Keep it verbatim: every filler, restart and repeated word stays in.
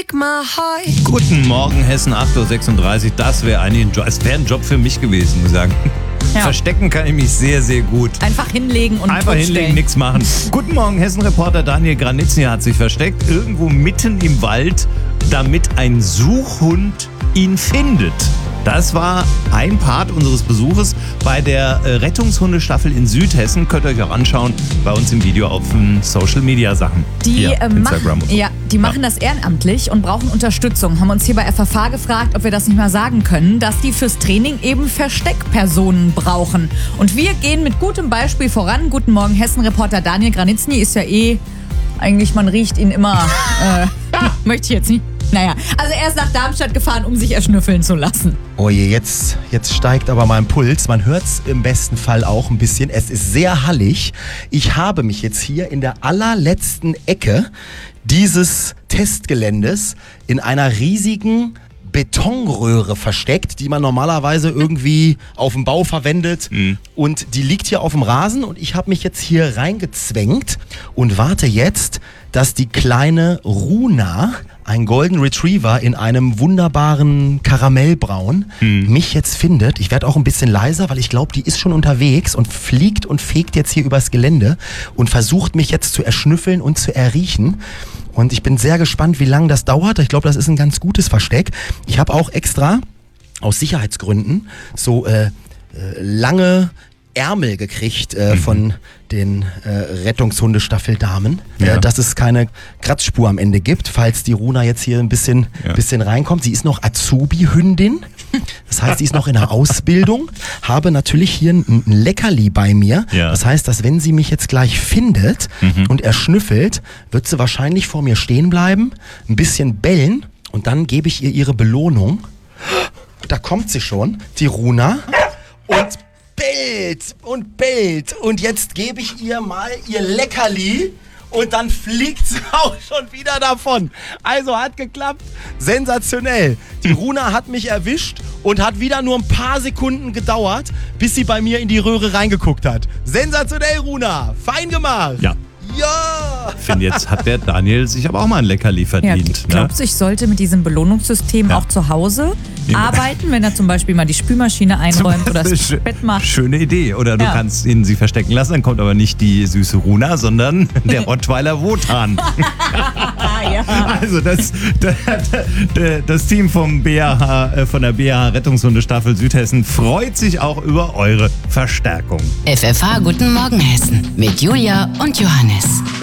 break my heart. Guten Morgen, Hessen, acht Uhr sechsunddreißig. Das wäre eigentlich ein Job, es wäre ein Job für mich gewesen, muss ich sagen. Ja. Verstecken kann ich mich sehr, sehr gut. Einfach hinlegen und Einfach hinlegen, nichts machen. Guten Morgen, Hessen-Reporter Daniel Granitzny hat sich versteckt, irgendwo mitten im Wald, damit ein Suchhund ihn findet. Das war ein Part unseres Besuches bei der Rettungshundestaffel in Südhessen. Könnt ihr euch auch anschauen bei uns im Video auf den Social-Media-Sachen. Die, hier, äh, Instagram machen, und so. ja, die machen ja. das ehrenamtlich und brauchen Unterstützung. Haben uns hier bei F F H gefragt, ob wir das nicht mal sagen können, dass die fürs Training eben Versteckpersonen brauchen. Und wir gehen mit gutem Beispiel voran. Guten Morgen, Hessen-Reporter Daniel Granitzny ist ja eh, eigentlich man riecht ihn immer, äh, möchte ich jetzt nicht. Naja, also er ist nach Darmstadt gefahren, um sich erschnüffeln zu lassen. Oh je, jetzt, jetzt steigt aber mein Puls. Man hört es im besten Fall auch ein bisschen. Es ist sehr hallig. Ich habe mich jetzt hier in der allerletzten Ecke dieses Testgeländes in einer riesigen Betonröhre versteckt, die man normalerweise irgendwie auf dem Bau verwendet. Mhm. Und die liegt hier auf dem Rasen und ich habe mich jetzt hier reingezwängt und warte jetzt, dass die kleine Runa, ein Golden Retriever in einem wunderbaren Karamellbraun, hm. mich jetzt findet. Ich werde auch ein bisschen leiser, weil ich glaube, die ist schon unterwegs und fliegt und fegt jetzt hier übers Gelände und versucht mich jetzt zu erschnüffeln und zu erriechen. Und ich bin sehr gespannt, wie lange das dauert. Ich glaube, das ist ein ganz gutes Versteck. Ich habe auch extra aus Sicherheitsgründen so äh, äh, lange Ärmel gekriegt äh, mhm. von den äh, Rettungshundestaffeldamen, ja. äh, dass es keine Kratzspur am Ende gibt, falls die Runa jetzt hier ein bisschen, ja. bisschen reinkommt. Sie ist noch Azubi-Hündin, das heißt, sie ist noch in der Ausbildung, habe natürlich hier ein, ein Leckerli bei mir. Ja. Das heißt, dass wenn sie mich jetzt gleich findet mhm. und erschnüffelt, wird sie wahrscheinlich vor mir stehen bleiben, ein bisschen bellen und dann gebe ich ihr ihre Belohnung. Da kommt sie schon, die Runa, und bellt und bellt und jetzt gebe ich ihr mal ihr Leckerli und dann fliegt sie auch schon wieder davon. Also hat geklappt. Sensationell. Die Runa hat mich erwischt und hat wieder nur ein paar Sekunden gedauert, bis sie bei mir in die Röhre reingeguckt hat. Sensationell, Runa. Fein gemacht. Ja. Ja! Ich finde, jetzt hat der Daniel sich aber auch mal ein Leckerli verdient. Ja, glaubst du, ich sollte mit diesem Belohnungssystem ja. auch zu Hause ja. arbeiten, wenn er zum Beispiel mal die Spülmaschine einräumt oder das Sch- Bett macht? Schöne Idee. Oder du ja. kannst ihn sie verstecken lassen, dann kommt aber nicht die süße Runa, sondern der Rottweiler Wotan. ja. Also das, das, das Team vom B A H, von der B A H Rettungshundestaffel Südhessen freut sich auch über eure Verstärkung. F F H Guten Morgen Hessen mit Julia und Johannes.